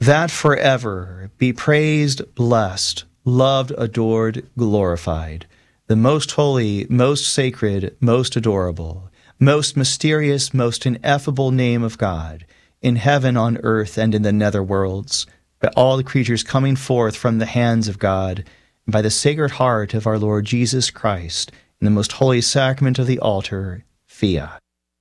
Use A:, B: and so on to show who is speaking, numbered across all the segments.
A: that forever be praised, blessed, loved, adored, glorified, the most holy, most sacred, most adorable, most mysterious, most ineffable name of God, in heaven, on earth, and in the nether worlds, by all the creatures coming forth from the hands of God, and by the sacred heart of our Lord Jesus Christ, in the most holy sacrament of the altar, Fiat.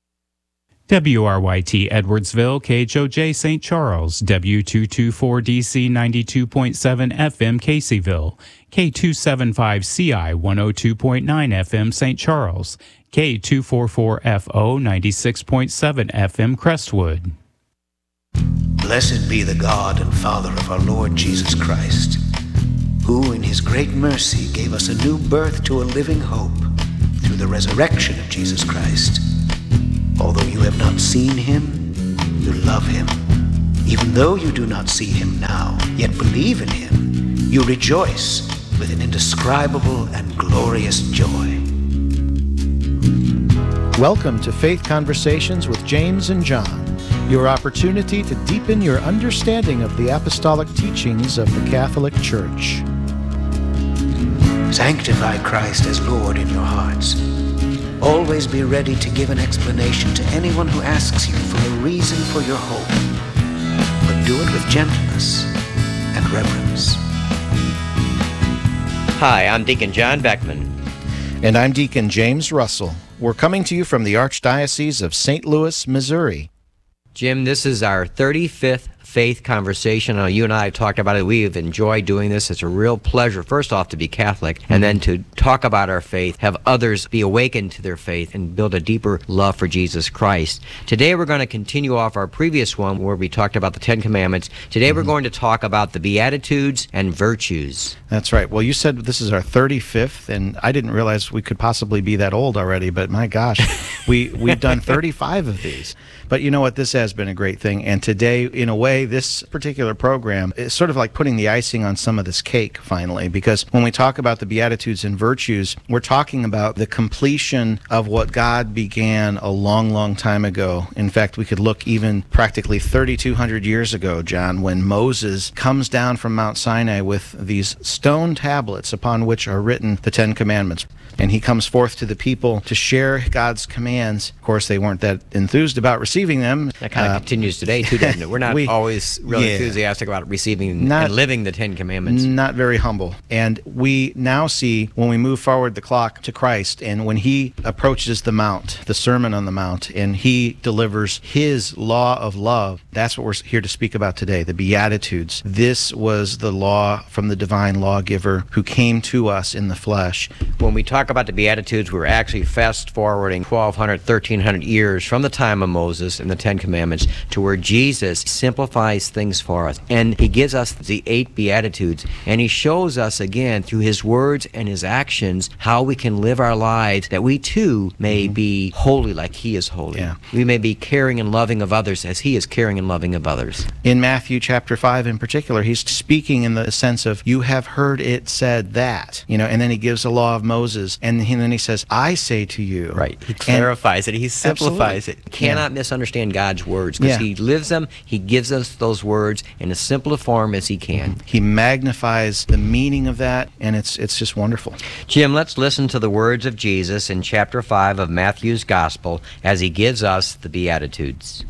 B: WRYT Edwardsville, KHOJ St. Charles, W224DC 92.7 FM Caseyville, K275CI 102.9 FM St. Charles, K244FO 96.7 FM Crestwood.
C: Blessed be the God and Father of our Lord Jesus Christ, who in his great mercy gave us a new birth to a living hope through the resurrection of Jesus Christ. Although you have not seen him, you love him. Even though you do not see him now, yet believe in him, you rejoice with an indescribable and glorious joy.
D: Welcome to Faith Conversations with James and John, your opportunity to deepen your understanding of the apostolic teachings of the Catholic Church.
C: Sanctify Christ as Lord in your hearts. Always be ready to give an explanation to anyone who asks you for a reason for your hope, but do it with gentleness and reverence.
E: Hi, I'm Deacon John Beckman.
D: And I'm Deacon James Russell. We're coming to you from the Archdiocese of St. Louis, Missouri.
E: Jim, this is our 35th Faith Conversation. You and I have talked about it. We've enjoyed doing this. It's a real pleasure, first off, to be Catholic, and then to talk about our faith, have others be awakened to their faith, and build a deeper love for Jesus Christ. Today we're going to continue off our previous one where we talked about the Ten Commandments. Today we're going to talk about the Beatitudes and virtues.
D: That's right. Well, you said this is our 35th, and I didn't realize we could possibly be that old already, but my gosh, we've done 35 of these. But you know what? This has been a great thing. And today, in a way, this particular program is sort of like putting the icing on some of this cake, finally, because when we talk about the Beatitudes and virtues, we're talking about the completion of what God began a long, long time ago. In fact, we could look even practically 3,200 years ago, John, when Moses comes down from Mount Sinai with these stone tablets upon which are written the Ten Commandments. And he comes forth to the people to share God's commands. Of course, they weren't that enthused about receiving them.
E: That kind of continues today, too, doesn't it? We're not always really enthusiastic about receiving and living the Ten Commandments.
D: Not very humble. And we now see, when we move forward the clock to Christ, and when he approaches the Mount, the Sermon on the Mount, and he delivers his law of love, that's what we're here to speak about today, the Beatitudes. This was the law from the divine lawgiver who came to us in the flesh.
E: When we talk about the Beatitudes, we're actually fast-forwarding 1,200, 1,300 years from the time of Moses and the Ten Commandments to where Jesus simplifies things for us. And he gives us the 8 Beatitudes, and he shows us again through his words and his actions how we can live our lives, that we too may be holy like he is holy.
D: Yeah.
E: We may be caring and loving of others as he is caring and loving of others.
D: In Matthew chapter 5 in particular, he's speaking in the sense of, you have heard it said that, and then he gives the law of Moses. And then he says, I say to you.
E: Right. He clarifies it. He simplifies it. Cannot misunderstand God's words because he lives them. He gives us those words in as simple a form as he can.
D: He magnifies the meaning of that, and it's just wonderful.
E: Jim, let's listen to the words of Jesus in chapter 5 of Matthew's Gospel as he gives us the Beatitudes.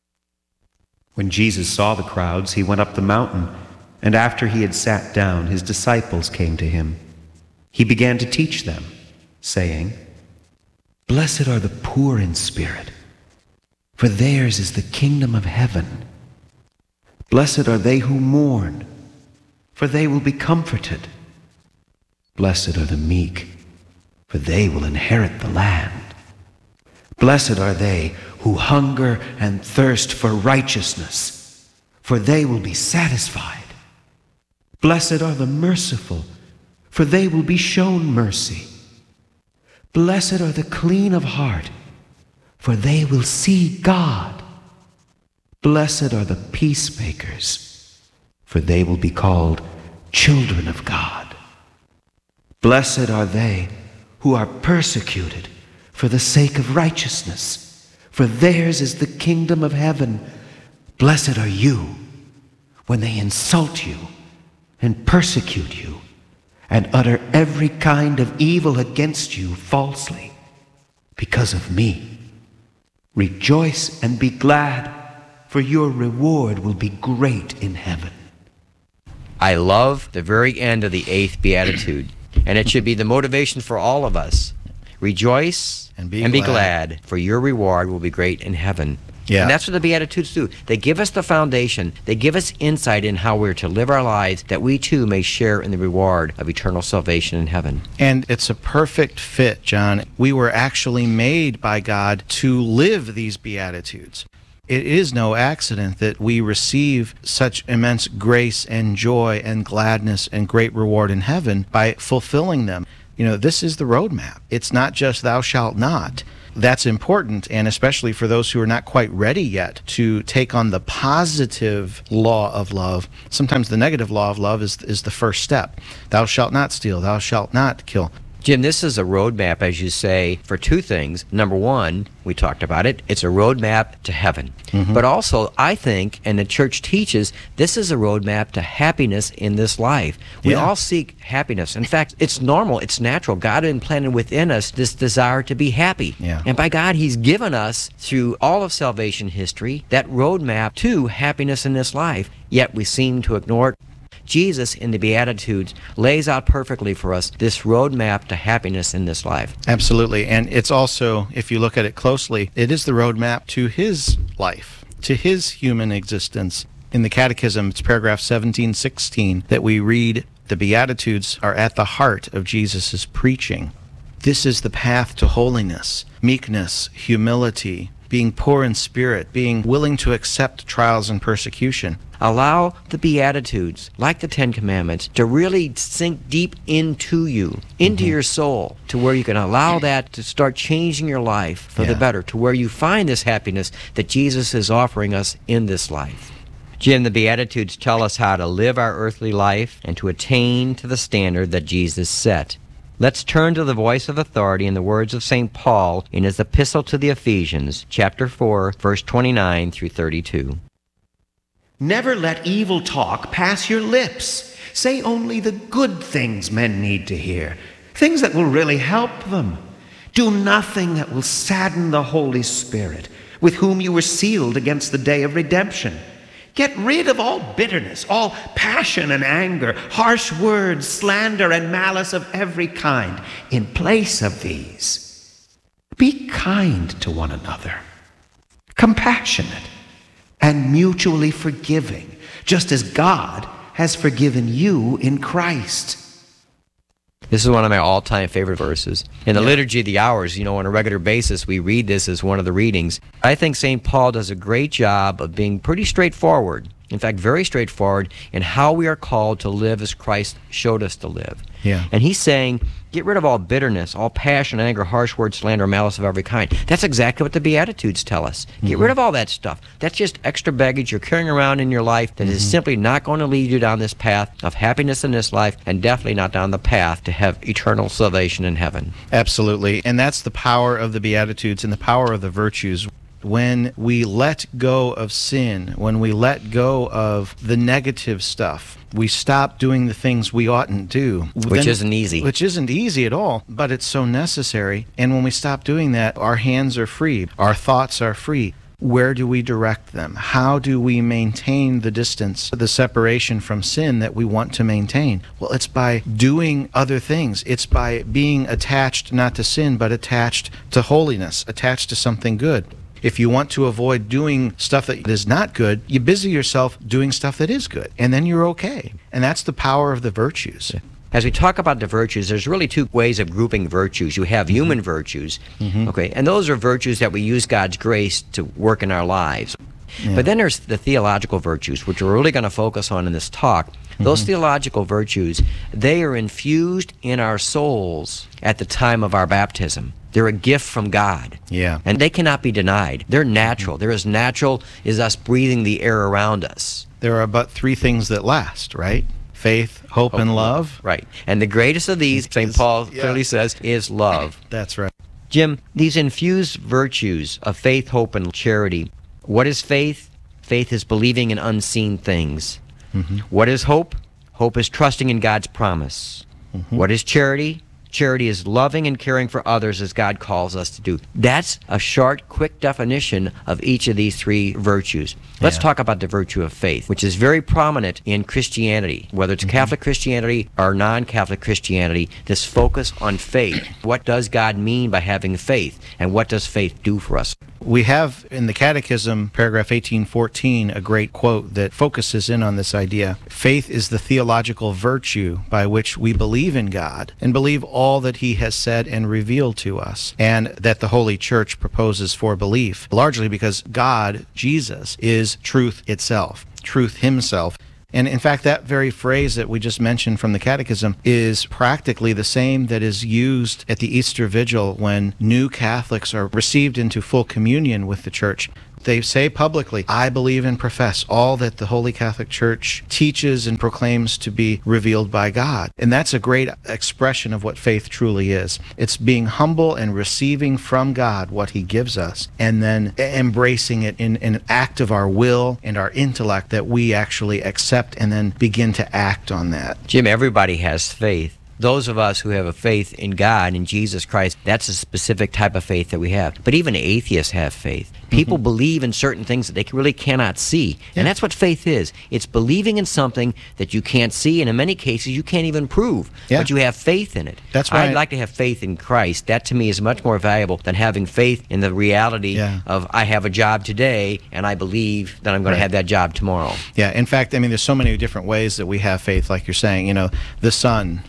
F: When Jesus saw the crowds, he went up the mountain, and after he had sat down, his disciples came to him. He began to teach them, saying, Blessed are the poor in spirit, for theirs is the kingdom of heaven. Blessed are they who mourn, for they will be comforted. Blessed are the meek, for they will inherit the land. Blessed are they who hunger and thirst for righteousness, for they will be satisfied. Blessed are the merciful, for they will be shown mercy. Blessed are the clean of heart, for they will see God. Blessed are the peacemakers, for they will be called children of God. Blessed are they who are persecuted for the sake of righteousness, for theirs is the kingdom of heaven. Blessed are you
C: when they insult you and persecute you and utter every kind of evil against you falsely because of me. Rejoice and be glad, for your reward will be great in heaven.
E: I love the very end of the 8th Beatitude, and it should be the motivation for all of us. Rejoice
D: and be
E: glad, for your reward will be great in heaven.
D: Yeah.
E: And that's what the Beatitudes do. They give us the foundation. They give us insight in how we're to live our lives, that we too may share in the reward of eternal salvation in heaven.
D: And it's a perfect fit, John. We were actually made by God to live these Beatitudes. It is no accident that we receive such immense grace and joy and gladness and great reward in heaven by fulfilling them. You know, this is the roadmap. It's not just thou shalt not. That's important, and especially for those who are not quite ready yet to take on the positive law of love. Sometimes the negative law of love is the first step. Thou shalt not steal, thou shalt not kill.
E: Jim, this is a roadmap, as you say, for two things. Number one, we talked about it, it's a roadmap to heaven. But also, I think, and the church teaches, this is a roadmap to happiness in this life. We all seek happiness. In fact, it's normal, it's natural. God implanted within us this desire to be happy. And by God, He's given us, through all of salvation history, that roadmap to happiness in this life, yet we seem to ignore it. Jesus in the Beatitudes lays out perfectly for us this roadmap to happiness in this life.
D: Absolutely. And it's also, if you look at it closely, it is the roadmap to his life, to his human existence. In the Catechism, it's paragraph 1716 that we read, the Beatitudes are at the heart of Jesus' preaching. This is the path to holiness, meekness, humility, being poor in spirit, being willing to accept trials and persecution.
E: Allow the Beatitudes, like the Ten Commandments, to really sink deep into you, into your soul, to where you can allow that to start changing your life for the better, to where you find this happiness that Jesus is offering us in this life. Jim, the Beatitudes tell us how to live our earthly life and to attain to the standard that Jesus set. Let's turn to the voice of authority in the words of St. Paul in his epistle to the Ephesians, chapter 4, verse 29 through 32.
C: Never let evil talk pass your lips. Say only the good things men need to hear, things that will really help them. Do nothing that will sadden the Holy Spirit, with whom you were sealed against the day of redemption. Get rid of all bitterness, all passion and anger, harsh words, slander, and malice of every kind. In place of these, be kind to one another, compassionate, and mutually forgiving, just as God has forgiven you in Christ.
E: This is one of my all-time favorite verses. In the Liturgy of the Hours, on a regular basis, we read this as one of the readings. I think St. Paul does a great job of being pretty straightforward, in fact, very straightforward, in how we are called to live as Christ showed us to live. And he's saying, get rid of all bitterness, all passion, anger, harsh words, slander, malice of every kind. That's exactly what the Beatitudes tell us. Get rid of all that stuff. That's just extra baggage you're carrying around in your life that is simply not going to lead you down this path of happiness in this life, and definitely not down the path to have eternal salvation in heaven.
D: Absolutely. And that's the power of the Beatitudes and the power of the virtues. When we let go of sin, when we let go of the negative stuff, we stop doing the things we oughtn't do.
E: Which isn't easy.
D: Which isn't easy at all, but it's so necessary. And when we stop doing that, our hands are free, our thoughts are free. Where do we direct them? How do we maintain the distance, the separation from sin that we want to maintain? Well, it's by doing other things. It's by being attached not to sin, but attached to holiness, attached to something good. If you want to avoid doing stuff that is not good, you busy yourself doing stuff that is good, and then you're okay. And that's the power of the virtues.
E: As we talk about the virtues, there's really two ways of grouping virtues. You have human virtues, okay, and those are virtues that we use God's grace to work in our lives. But then there's the theological virtues, which we're really going to focus on in this talk. Those theological virtues, they are infused in our souls at the time of our baptism. They're a gift from God. And they cannot be denied. They're natural. They're as natural as us breathing the air around us.
D: There are but three things that last, right? Faith, hope, and love.
E: Right. And the greatest of these, St. Paul clearly says, is love.
D: That's right.
E: Jim, these infused virtues of faith, hope, and charity. What is faith? Faith is believing in unseen things. What is hope? Hope is trusting in God's promise. What is charity? Charity is loving and caring for others as God calls us to do. That's a short, quick definition of each of these three virtues. Let's talk about the virtue of faith, which is very prominent in Christianity, whether it's Catholic Christianity or non-Catholic Christianity, this focus on faith. What does God mean by having faith, and what does faith do for us?
D: We have in the Catechism, paragraph 1814, a great quote that focuses in on this idea. Faith is the theological virtue by which we believe in God and believe all that He has said and revealed to us, and that the Holy Church proposes for belief, largely because God, Jesus, is truth itself, truth Himself. And in fact, that very phrase that we just mentioned from the Catechism is practically the same that is used at the Easter Vigil when new Catholics are received into full communion with the Church. They say publicly, I believe and profess all that the Holy Catholic Church teaches and proclaims to be revealed by God. And that's a great expression of what faith truly is. It's being humble and receiving from God what He gives us, and then embracing it in an act of our will and our intellect that we actually accept and then begin to act on that.
E: Jim, everybody has faith. Those of us who have a faith in God, in Jesus Christ, that's a specific type of faith that we have. But even atheists have faith. People believe in certain things that they really cannot see. And that's what faith is. It's believing in something that you can't see, and in many cases you can't even prove. But you have faith in it.
D: That's why
E: I'd like to have faith in Christ. That to me is much more valuable than having faith in the reality of I have a job today and I believe that I'm going to have that job tomorrow.
D: Yeah, in fact, I mean, there's so many different ways that we have faith, like you're saying. You know, the sun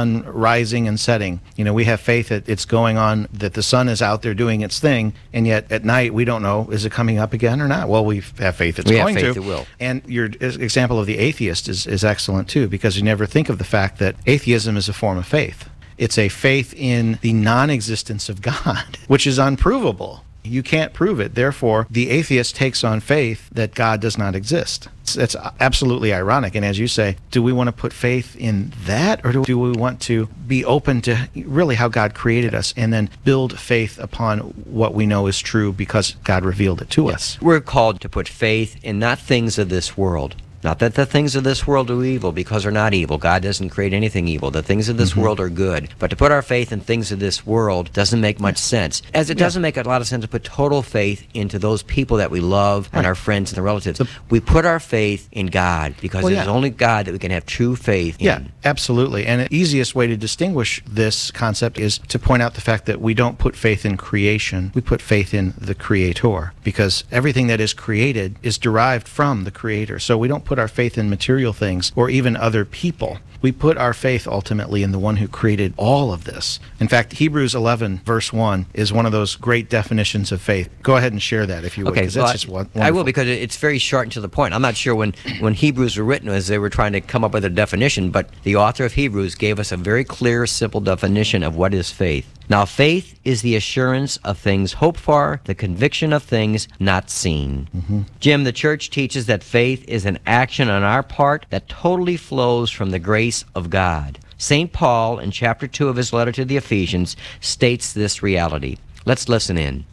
D: rising and setting. You know, we have faith that it's going on, that the sun is out there doing its thing, and yet at night we don't know, is it coming up again or not? Well, we have faith it's going to.
E: We have faith it will.
D: And your example of the atheist is excellent too, because you never think of the fact that atheism is a form of faith. It's a faith in the non-existence of God, which is unprovable. You can't prove it. Therefore, the atheist takes on faith that God does not exist. It's absolutely ironic. And as you say, do we want to put faith in that, or do we want to be open to really how God created us and then build faith upon what we know is true because God revealed it to us?
E: We're called to put faith in not things of this world. Not that the things of this world are evil, because they're not evil. God doesn't create anything evil. The things of this world are good. But to put our faith in things of this world doesn't make much sense. As it doesn't make a lot of sense to put total faith into those people that we love and our friends and the relatives. We put our faith in God, because it is only God that we can have true faith in.
D: Yeah, absolutely. And the easiest way to distinguish this concept is to point out the fact that we don't put faith in creation. We put faith in the Creator, because everything that is created is derived from the Creator. So we don't put our faith in material things or even other people. We put our faith ultimately in the one who created all of this. In fact, Hebrews 11, verse 1 is one of those great definitions of faith. Go ahead and share that if you would, because that's just wonderful.
E: I will, because it's very short and to the point. I'm not sure when Hebrews were written as they were trying to come up with a definition, but the author of Hebrews gave us a very clear, simple definition of what is faith. Now, faith is the assurance of things hoped for, the conviction of things not seen. Jim, the church teaches that faith is an action on our part that totally flows from the grace of God. St. Paul, in chapter 2 of his letter to the Ephesians, states this reality. Let's listen in.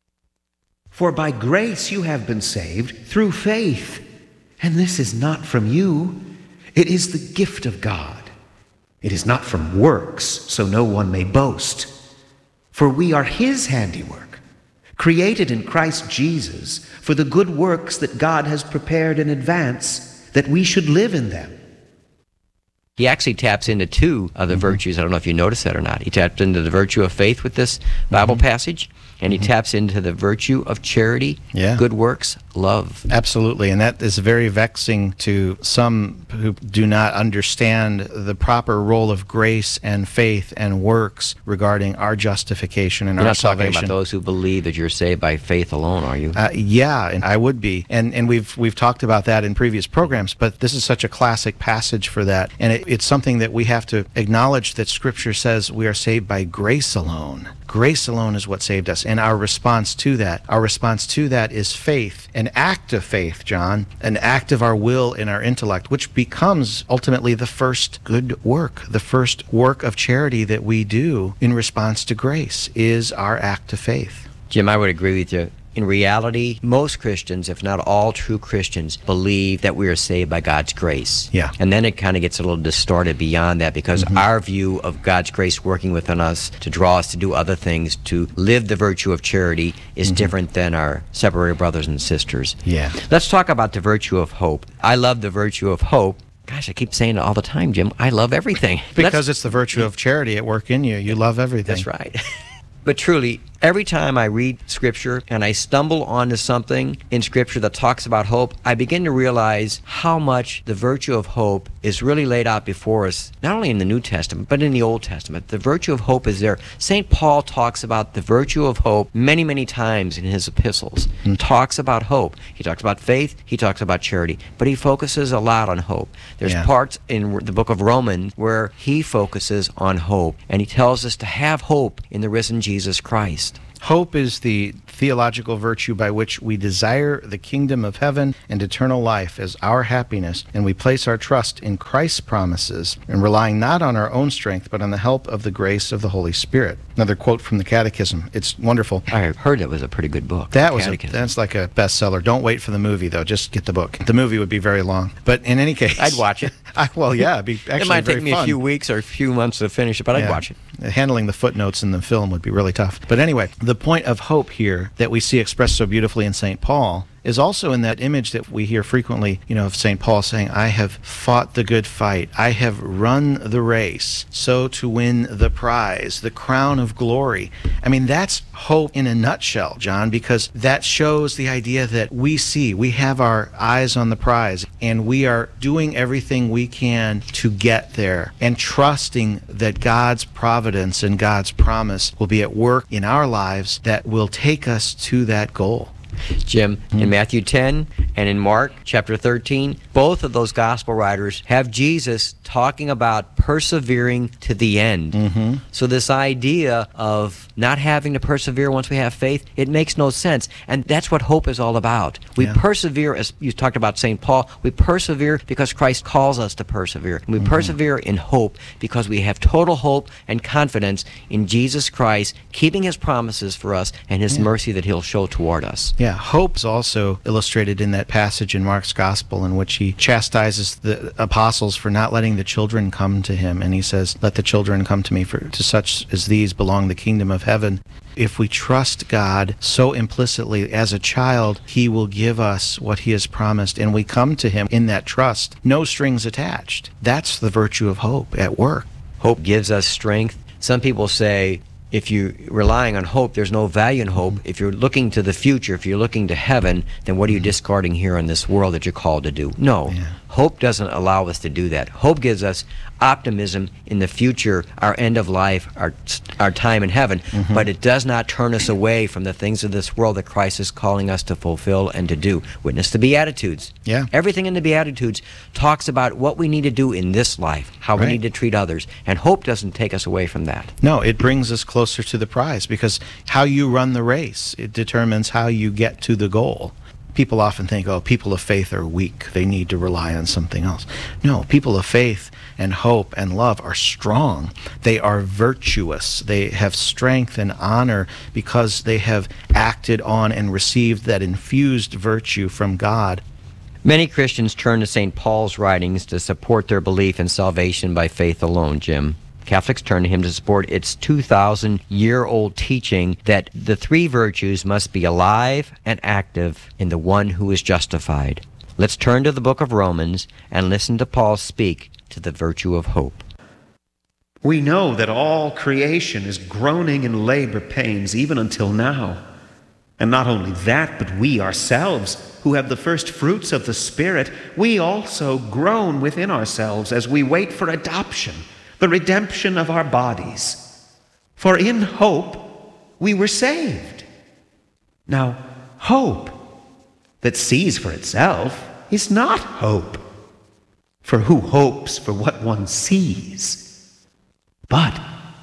C: For by grace you have been saved through faith, and this is not from you. It is the gift of God. It is not from works, so no one may boast. For we are His handiwork, created in Christ Jesus for the good works that God has prepared in advance, that we should live in them.
E: He actually taps into two of the virtues. I don't know if you noticed that or not. He taps into the virtue of faith with this Bible passage, and he taps into the virtue of charity, good works, love.
D: Absolutely, and that is very vexing to some who do not understand the proper role of grace and faith and works regarding our justification and
E: You're
D: our
E: not
D: salvation.
E: talking about those who believe that you're saved by faith alone, are you?
D: Yeah, and I would be, and we've talked about that in previous programs. But this is such a classic passage for that, and it's something that we have to acknowledge, that Scripture says we are saved by grace alone. Grace alone is what saved us, and our response to that is faith, an act of faith, John, an act of our will and our intellect, which becomes ultimately the first good work, the first work of charity that we do in response to grace is our act of faith.
E: Jim, I would agree with you. in reality, most Christians, if not all true Christians, believe that we are saved by God's grace.
D: Yeah.
E: And then it kind of gets a little distorted beyond that, because our view of God's grace working within us to draw us to do other things, to live the virtue of charity, is different than our separated brothers and sisters.
D: Yeah.
E: Let's talk about the virtue of hope. I love the virtue of hope. Gosh, I keep saying it all the time, Jim. I love everything.
D: Because it's the virtue of charity at work in you. You love everything.
E: That's right. But truly, every time I read Scripture and I stumble onto something in Scripture that talks about hope, I begin to realize how much the virtue of hope is really laid out before us, not only in the New Testament, but in the Old Testament. The virtue of hope is there. St. Paul talks about the virtue of hope many, many times in his epistles. Talks about hope. He talks about faith. He talks about charity. But he focuses a lot on hope. There's parts in the book of Romans where he focuses on hope. And he tells us to have hope in the risen Jesus Christ.
D: Hope is the theological virtue by which we desire the kingdom of heaven and eternal life as our happiness, and we place our trust in Christ's promises and relying not on our own strength but on the help of the grace of the Holy Spirit. Another quote from the Catechism. It's wonderful.
E: I heard it was a pretty good book.
D: That's like a bestseller. Don't wait for the movie, though. Just get the book. The movie would be very long. But in any case...
E: I'd watch it.
D: It'd be actually
E: it might
D: very
E: take me
D: fun.
E: a few weeks or a few months to finish it, but I'd watch it.
D: Handling the footnotes in the film would be really tough. But anyway, the point of hope here that we see expressed so beautifully in St. Paul is also in that image that we hear frequently, of St. Paul saying, I have fought the good fight, I have run the race, so to win the prize, the crown of glory. I mean, that's hope in a nutshell, John, because that shows the idea that we have our eyes on the prize, and we are doing everything we can to get there, and trusting that God's providence and God's promise will be at work in our lives that will take us to that goal.
E: Jim, in Matthew 10 and in Mark chapter 13, both of those gospel writers have Jesus talking about persevering to the end. So this idea of not having to persevere once we have faith, it makes no sense. And that's what hope is all about. We persevere, as you talked about St. Paul, we persevere because Christ calls us to persevere. And we persevere in hope because we have total hope and confidence in Jesus Christ, keeping his promises for us and his mercy that he'll show toward us.
D: Yeah, hope is also illustrated in that passage in Mark's Gospel in which he chastises the apostles for not letting the children come to him. And he says, let the children come to me, for to such as these belong the kingdom of heaven. If we trust God so implicitly as a child, he will give us what he has promised, and we come to him in that trust, no strings attached. That's the virtue of hope at work.
E: Hope gives us strength. Some people say, if you're relying on hope, there's no value in hope. If you're looking to the future, if you're looking to heaven, then what are you discarding here in this world that you're called to do? No. Hope doesn't allow us to do that. Hope gives us optimism in the future, our end of life, our time in heaven, but it does not turn us away from the things of this world that Christ is calling us to fulfill and to do. Witness the Beatitudes. Everything in the Beatitudes talks about what we need to do in this life, how we need to treat others, and hope doesn't take us away from that.
D: No, it brings us closer to the prize, because how you run the race, it determines how you get to the goal. People often think, people of faith are weak. They need to rely on something else. No, people of faith and hope and love are strong. They are virtuous. They have strength and honor because they have acted on and received that infused virtue from God.
E: Many Christians turn to St. Paul's writings to support their belief in salvation by faith alone, Jim. Catholics turn to him to support its 2,000-year-old teaching that the three virtues must be alive and active in the one who is justified. Let's turn to the book of Romans and listen to Paul speak to the virtue of hope.
F: We know that all creation is groaning in labor pains even until now. And not only that, but we ourselves, who have the first fruits of the Spirit, we also groan within ourselves as we wait for adoption, the redemption of our bodies. For in hope we were saved. Now, hope that sees for itself is not hope. For who hopes for what one sees? But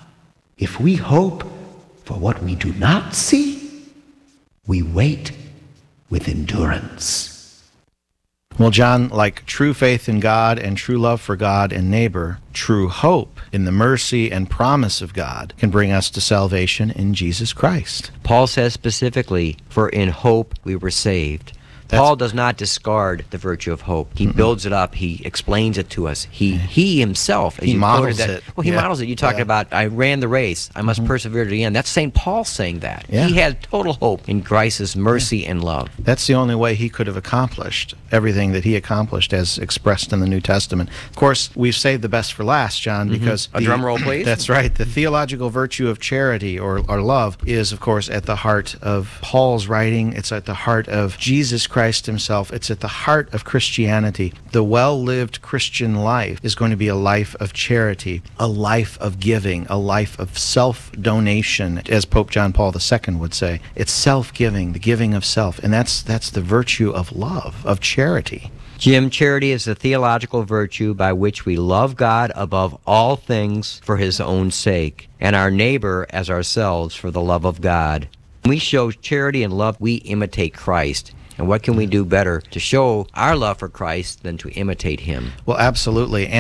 F: if we hope for what we do not see, we wait with endurance.
D: Well, John, like true faith in God and true love for God and neighbor, true hope in the mercy and promise of God can bring us to salvation in Jesus Christ.
E: Paul says specifically, for in hope we were saved. Paul does not discard the virtue of hope. He builds it up. He explains it to us. He himself, as
D: he
E: you
D: models
E: quoted that,
D: it.
E: well, he models it. You talked about, I ran the race. I must persevere to the end. That's St. Paul saying that.
D: Yeah.
E: He had total hope in Christ's mercy and love.
D: That's the only way he could have accomplished everything that he accomplished as expressed in the New Testament. Of course, we've saved the best for last, John, because
E: A drum roll, please.
D: That's right. The theological virtue of charity or love is, of course, at the heart of Paul's writing. It's at the heart of Jesus Christ himself. It's at the heart of Christianity. The well-lived Christian life is going to be a life of charity, a life of giving, a life of self-donation, as Pope John Paul II would say. It's self-giving, the giving of self, and that's the virtue of love, of charity.
E: Jim, charity is the theological virtue by which we love God above all things for his own sake, and our neighbor as ourselves for the love of God. When we show charity and love, we imitate Christ. And what can we do better to show our love for Christ than to imitate him?
D: Well, absolutely.